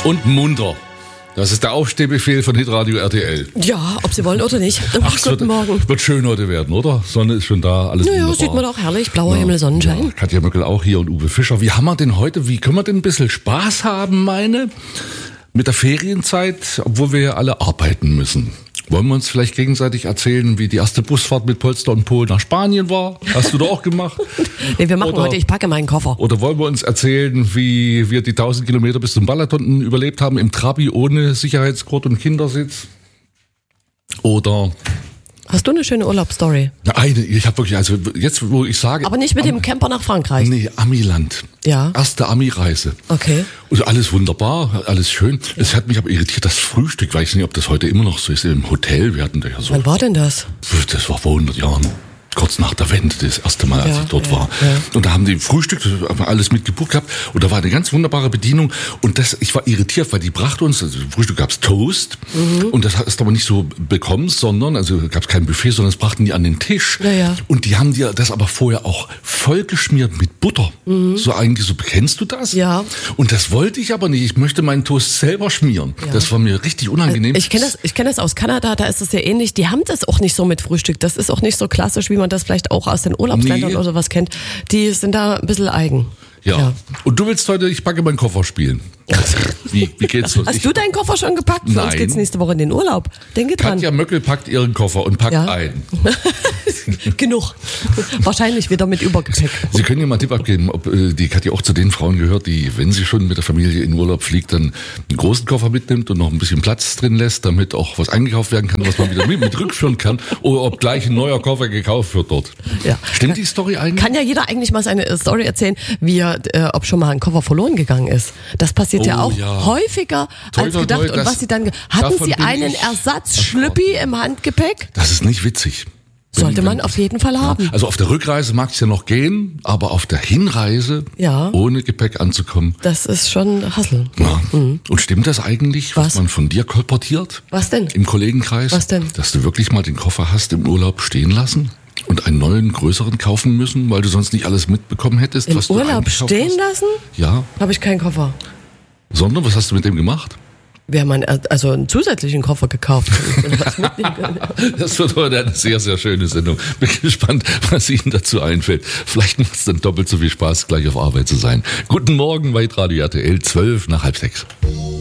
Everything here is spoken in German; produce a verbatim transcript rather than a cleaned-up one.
und munter. Das ist der Aufstehbefehl von Hitradio R T L. Ja, ob Sie wollen oder nicht. Ach, guten wird, Morgen. Wird schön heute werden, oder? Sonne ist schon da, alles naja, wunderbar. sieht man auch herrlich, blauer ja, Himmel, Sonnenschein. Ja, Katja Möckel auch hier und Uwe Fischer. Wie haben wir denn heute, wie können wir denn ein bisschen Spaß haben, meine, mit der Ferienzeit, obwohl wir ja alle arbeiten müssen? Wollen wir uns vielleicht gegenseitig erzählen, wie die erste Busfahrt mit Polster und Pol nach Spanien war? Hast du da auch gemacht? Nee, wir machen oder, heute, ich packe meinen Koffer. Oder wollen wir uns erzählen, wie wir die tausend Kilometer bis zum Balaton überlebt haben im Trabi ohne Sicherheitsgurt und Kindersitz? Oder... Hast du eine schöne Urlaubsstory? Eine, ich habe wirklich, also jetzt, wo ich sage... Aber nicht mit Am, dem Camper nach Frankreich? Nee, Amiland. Ja. Erste Ami-Reise. Okay. Also alles wunderbar, alles schön. Es ja. hat mich aber irritiert, das Frühstück, weiß nicht, ob das heute immer noch so ist, im Hotel, wir hatten da ja so... Wann war denn das? Das war vor hundert Jahren. Kurz nach der Wende, das erste Mal, als ja, ich dort ja, war. Ja. Und da haben die Frühstück, alles mitgebucht gehabt. Und da war eine ganz wunderbare Bedienung. Und das, ich war irritiert, weil die brachte uns, also im Frühstück gab's Toast. Mhm. Und das hast du aber nicht so bekommen, sondern, also gab's kein Buffet, sondern das brachten die an den Tisch. Ja, ja. Und die haben dir das aber vorher auch vollgeschmiert mit Butter. Mhm. So eigentlich, so, kennst du das? Ja. Und das wollte ich aber nicht. Ich möchte meinen Toast selber schmieren. Ja. Das war mir richtig unangenehm. Ich kenne das, ich kenne das aus Kanada, da ist es ja ähnlich. Die haben das auch nicht so mit Frühstück. Das ist auch nicht so klassisch, wie man das vielleicht auch aus den Urlaubsländern nee. oder sowas kennt. Die sind da ein bisschen eigen. Ja. ja. Und du willst heute, ich packe meinen Koffer spielen. Wie, wie geht's los? Hast ich, du deinen Koffer schon gepackt? Für nein. uns geht's nächste Woche in den Urlaub. Denke dran. Katja Möckel packt ihren Koffer und packt ja. ein. Genug. Wahrscheinlich wieder mit Übergepäck. Sie können ja mal einen Tipp abgeben, ob äh, die Katja auch zu den Frauen gehört, die, wenn sie schon mit der Familie in Urlaub fliegt, dann einen großen Koffer mitnimmt und noch ein bisschen Platz drin lässt, damit auch was eingekauft werden kann, was man wieder mit, mit rückführen kann. Oder ob gleich ein neuer Koffer gekauft wird dort. Ja. Stimmt die Story eigentlich? Kann ja jeder eigentlich mal seine Story erzählen, wie er, äh, ob schon mal ein Koffer verloren gegangen ist. Das passiert oh, ja auch ja. häufiger toi, als gedacht. Toi, toi, und was Sie dann hatten Sie einen Ersatzschlüppi im Handgepäck? Das ist nicht witzig. Sollte man auf jeden Fall haben. Ja, also auf der Rückreise mag es ja noch gehen, aber auf der Hinreise ja. ohne Gepäck anzukommen. Das ist schon Hassel. Ja. Mhm. Und stimmt das eigentlich, was? was man von dir kolportiert? Was denn? Im Kollegenkreis? Was denn? Dass du wirklich mal den Koffer hast im Urlaub stehen lassen? Und einen neuen, größeren kaufen müssen, weil du sonst nicht alles mitbekommen hättest? Im was Urlaub du stehen hast? lassen? Ja. Habe ich keinen Koffer. Sondern, was hast du mit dem gemacht? Wir haben einen, also einen zusätzlichen Koffer gekauft. Das wird heute eine sehr, sehr schöne Sendung. Bin gespannt, was Ihnen dazu einfällt. Vielleicht macht es dann doppelt so viel Spaß, gleich auf Arbeit zu sein. Guten Morgen bei Radio R T L, zwölf nach halb sechs.